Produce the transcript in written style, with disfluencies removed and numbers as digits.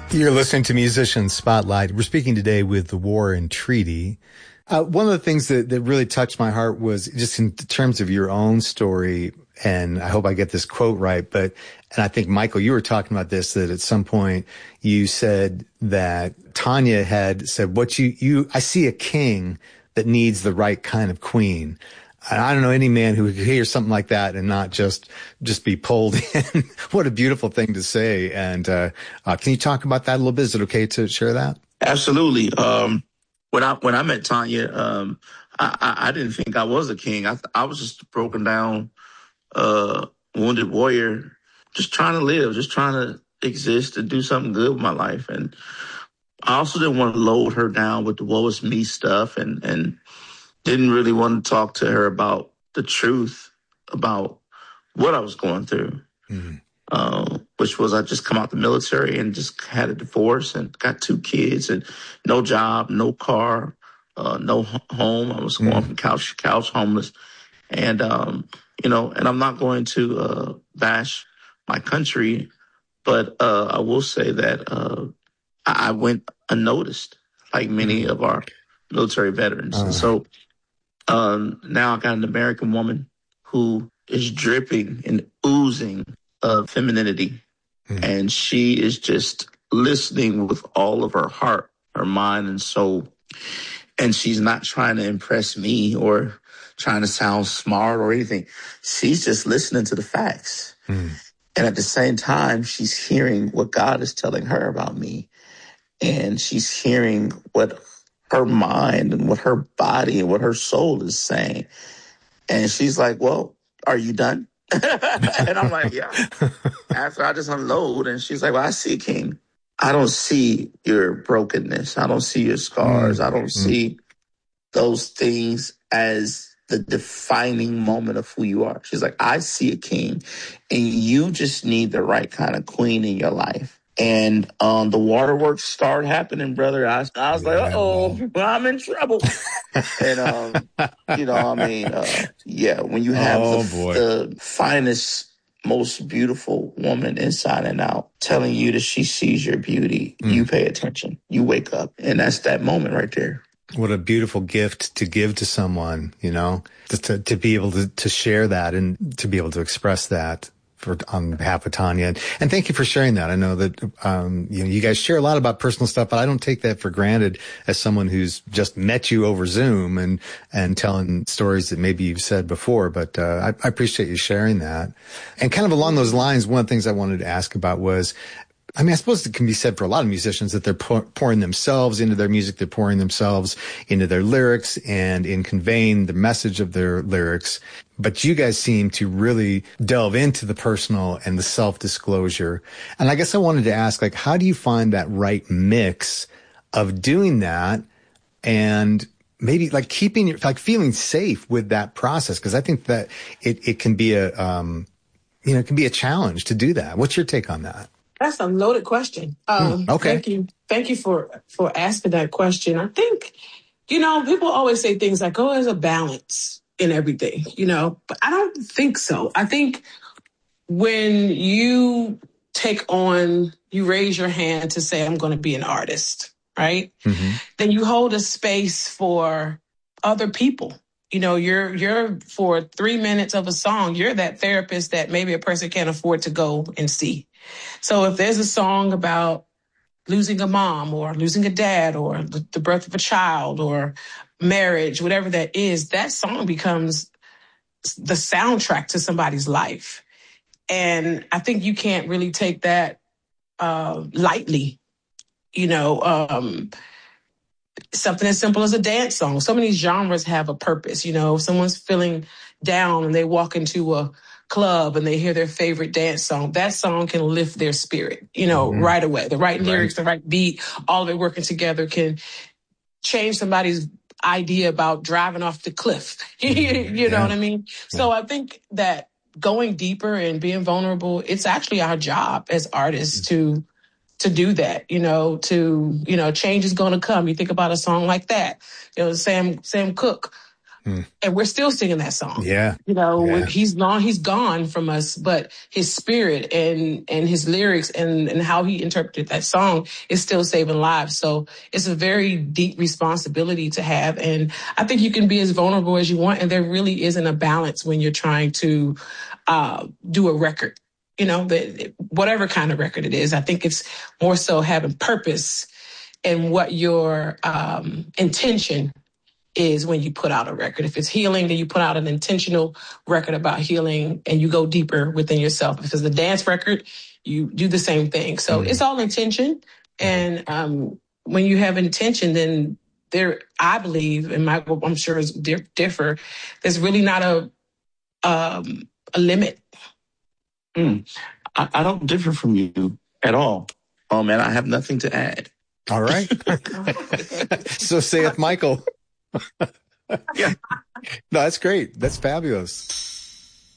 You're listening to Musician Spotlight. We're speaking today with The War and Treaty. One of the things that really touched my heart was just in terms of your own story, and I hope I get this quote right, and I think, Michael, you were talking about this, that at some point you said that Tanya had said, I see a king that needs the right kind of queen. I don't know any man who could hear something like that and not just be pulled in. What a beautiful thing to say. And can you talk about that a little bit? Is it okay to share that? Absolutely. When I met Tanya, I didn't think I was a king. I was just a broken down, wounded warrior, just trying to live, just trying to exist and do something good with my life. And I also didn't want to load her down with the woe is me stuff, and didn't really want to talk to her about the truth about what I was going through, which was I just come out the military and just had a divorce and got 2 kids and no job, no car, no home. I was going from couch to couch, homeless. And, and I'm not going to bash my country, but I will say that I went unnoticed, like many of our military veterans. And so now I got an American woman who is dripping and oozing of femininity. And she is just listening with all of her heart, her mind, and soul. And she's not trying to impress me or trying to sound smart or anything. She's just listening to the facts. And at the same time, she's hearing what God is telling her about me. And she's hearing what her mind and what her body and what her soul is saying. And she's like, well, are you done? And I'm like, yeah. After I just unload, and she's like, well, I see, King. I don't see your brokenness. I don't see your scars. I don't see those things as the defining moment of who you are. She's like, I see a king, and you just need the right kind of queen in your life. And the waterworks started happening, brother. I was like, uh-oh, well, I'm in trouble. And, when you have the finest, most beautiful woman inside and out telling you that she sees your beauty, you pay attention, you wake up. And that's that moment right there. What a beautiful gift to give to someone, just to be able to share that and to be able to express that on behalf of Tanya. And thank you for sharing that. I know that, you guys share a lot about personal stuff, but I don't take that for granted as someone who's just met you over Zoom and telling stories that maybe you've said before. But, I appreciate you sharing that. And kind of along those lines, one of the things I wanted to ask about was, I suppose it can be said for a lot of musicians that they're pouring themselves into their music. They're pouring themselves into their lyrics and in conveying the message of their lyrics. But you guys seem to really delve into the personal and the self-disclosure. And I guess I wanted to ask, how do you find that right mix of doing that and maybe keeping feeling safe with that process? Because I think that it can be it can be a challenge to do that. What's your take on that? That's a loaded question. Okay. Thank you for asking that question. I think, people always say things like, oh, there's a balance in everything, but I don't think so. I think when you you raise your hand to say, I'm going to be an artist, right? Then you hold a space for other people. You're for 3 minutes of a song, you're that therapist that maybe a person can't afford to go and see. So if there's a song about losing a mom or losing a dad or the birth of a child or marriage, whatever that is, that song becomes the soundtrack to somebody's life. And I think you can't really take that lightly. Something as simple as a dance song. So many genres have a purpose. If someone's feeling down and they walk into a club and they hear their favorite dance song, that song can lift their spirit, right away. The right lyrics, the right beat, all of it working together can change somebody's idea about driving off the cliff. You know what I mean? Yeah. So I think that going deeper and being vulnerable, it's actually our job as artists to do that, change is going to come. You think about a song like that, Sam Cooke, And we're still singing that song. Yeah. You know, Yeah. he's gone from us, but his spirit and his lyrics and how he interpreted that song is still saving lives. So it's a very deep responsibility to have. And I think you can be as vulnerable as you want. And there really isn't a balance when you're trying to do a record, you know, whatever kind of record it is. I think it's more so having purpose and what your intention is when you put out a record. If it's healing, then you put out an intentional record about healing and you go deeper within yourself. If it's a dance record, you do the same thing. So it's all intention. And when you have intention, then I believe, and Michael, I'm sure is differ, there's really not a limit. I don't differ from you at all. Oh man, I have nothing to add. All right. So saith Michael. Yeah. No, that's great. That's fabulous.